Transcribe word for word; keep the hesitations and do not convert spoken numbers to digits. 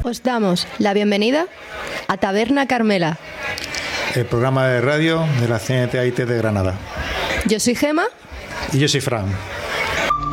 Os damos la bienvenida a Taberna Carmela, el programa de radio de la C N T A I T de Granada. Yo soy Gema. Y yo soy Fran.